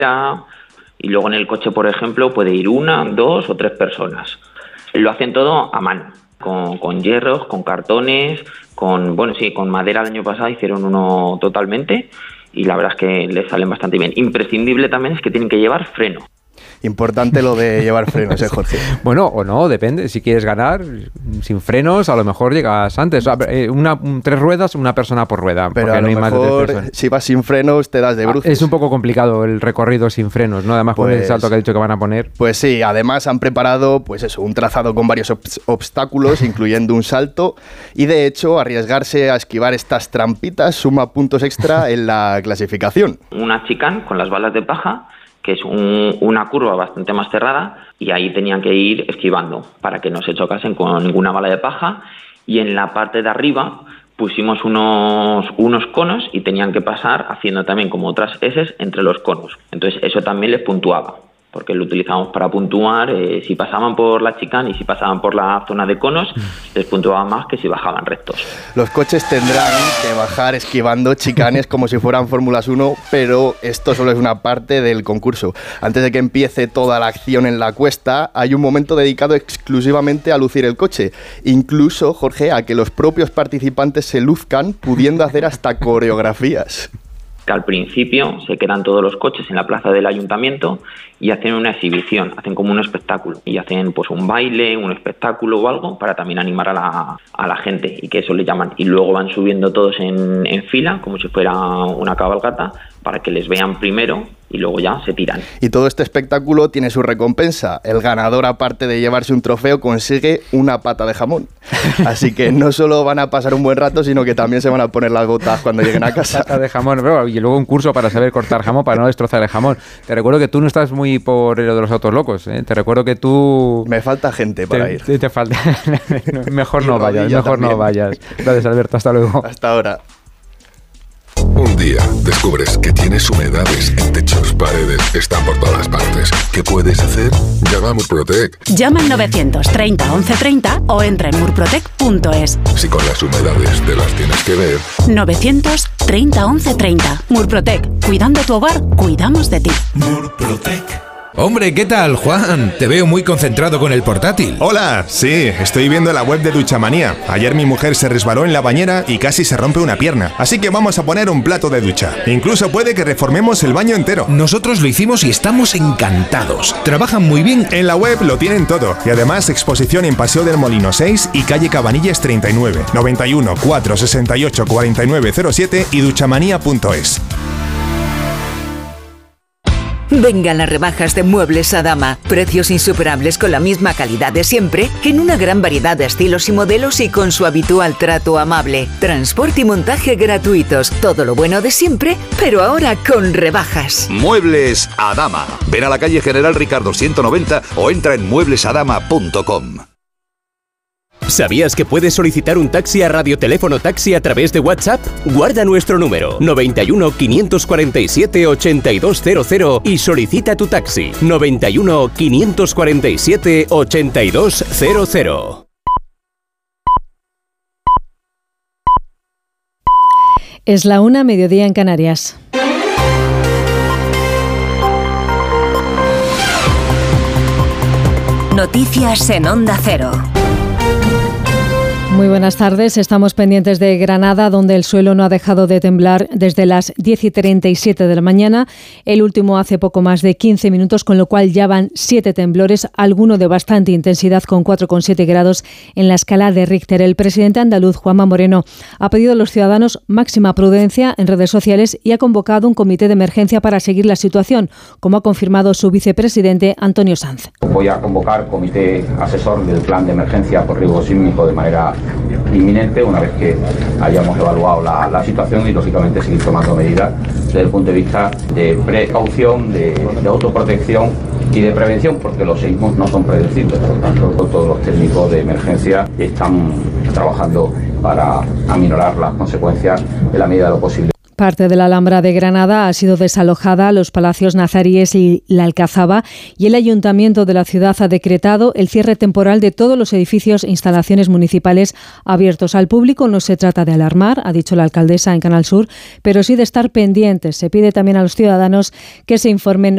y luego en el coche, por ejemplo, puede ir 1, 2 o 3 personas. Lo hacen todo a mano, con hierros, con cartones, con madera. El año pasado hicieron uno totalmente y la verdad es que les salen bastante bien. Imprescindible también es que tienen que llevar freno. Importante lo de llevar frenos, Jorge. Bueno, o no, depende. Si quieres ganar sin frenos, a lo mejor llegas antes. 3 ruedas, una persona por rueda. Pero a lo mejor, si vas sin frenos, te das de bruces. Es un poco complicado el recorrido sin frenos, ¿no? Además, con el salto que ha dicho que van a poner. Pues sí, además han preparado, un trazado con varios obstáculos, incluyendo un salto. Y de hecho, arriesgarse a esquivar estas trampitas suma puntos extra en la clasificación. Una chicane con las balas de paja, que es una curva bastante más cerrada, y ahí tenían que ir esquivando para que no se chocasen con ninguna bala de paja. Y en la parte de arriba pusimos unos conos y tenían que pasar haciendo también como otras S entre los conos. Entonces eso también les puntuaba, porque lo utilizamos para puntuar. Si pasaban por la chicane y si pasaban por la zona de conos, les puntuaba más que si bajaban rectos. Los coches tendrán que bajar esquivando chicanes como si fueran Fórmulas 1, pero esto solo es una parte del concurso. Antes de que empiece toda la acción en la cuesta, hay un momento dedicado exclusivamente a lucir el coche. Incluso, Jorge, a que los propios participantes se luzcan, pudiendo hacer hasta coreografías. Que al principio se quedan todos los coches en la plaza del ayuntamiento y hacen una exhibición, hacen como un espectáculo y hacen un baile, un espectáculo o algo para también animar a la gente, y que eso le llaman. Y luego van subiendo todos en fila como si fuera una cabalgata para que les vean primero y luego ya se tiran. Y todo este espectáculo tiene su recompensa. El ganador, aparte de llevarse un trofeo, consigue una pata de jamón. Así que no solo van a pasar un buen rato, sino que también se van a poner las gotas cuando lleguen a casa. Pata de jamón, y luego un curso para saber cortar jamón, para no destrozar el jamón. Te recuerdo que tú no estás muy por lo de los autos locos, ¿eh? Te recuerdo que tú... Me falta gente para ir. Te falta. Mejor no vayas. Gracias, Alberto. Hasta luego. Hasta ahora. Un día descubres que tienes humedades en techos, paredes, están por todas partes. ¿Qué puedes hacer? Llama a Murprotec. Llama al 930 1130 o entra en murprotec.es. Si con las humedades te las tienes que ver. 930 1130. Murprotec. Cuidando tu hogar, cuidamos de ti. Murprotec. Hombre, ¿qué tal, Juan? Te veo muy concentrado con el portátil. Hola, sí, estoy viendo la web de Duchamanía. Ayer mi mujer se resbaló en la bañera y casi se rompe una pierna. Así que vamos a poner un plato de ducha. Incluso puede que reformemos el baño entero. Nosotros lo hicimos y estamos encantados. Trabajan muy bien. En la web lo tienen todo. Y además exposición en Paseo del Molino 6 y calle Cabanillas 39, 91 468 4907 y duchamanía.es. Vengan las rebajas de Muebles Adama. Precios insuperables con la misma calidad de siempre, en una gran variedad de estilos y modelos y con su habitual trato amable. Transporte y montaje gratuitos. Todo lo bueno de siempre, pero ahora con rebajas. Muebles Adama. Ven a la calle General Ricardo 190 o entra en mueblesadama.com. ¿Sabías que puedes solicitar un taxi a Radioteléfono Taxi a través de WhatsApp? Guarda nuestro número 91 547 8200 y solicita tu taxi 91 547 8200. Es la 1:00, mediodía en Canarias. Noticias en Onda Cero. Muy buenas tardes. Estamos pendientes de Granada, donde el suelo no ha dejado de temblar desde las 10:37 de la mañana. El último hace poco más de 15 minutos, con lo cual ya van 7 temblores, alguno de bastante intensidad con 4,7 grados en la escala de Richter. El presidente andaluz, Juanma Moreno, ha pedido a los ciudadanos máxima prudencia en redes sociales y ha convocado un comité de emergencia para seguir la situación, como ha confirmado su vicepresidente, Antonio Sanz. Voy a convocar comité asesor del plan de emergencia por riesgo sísmico de manera inminente, una vez que hayamos evaluado la situación, y lógicamente seguir tomando medidas desde el punto de vista de precaución, de autoprotección y de prevención, porque los sismos no son predecibles. Por lo tanto, todos los técnicos de emergencia están trabajando para aminorar las consecuencias en la medida de lo posible. Parte de la Alhambra de Granada ha sido desalojada, los palacios nazaríes y la Alcazaba, y el Ayuntamiento de la ciudad ha decretado el cierre temporal de todos los edificios e instalaciones municipales abiertos al público. No se trata de alarmar, ha dicho la alcaldesa en Canal Sur, pero sí de estar pendientes. Se pide también a los ciudadanos que se informen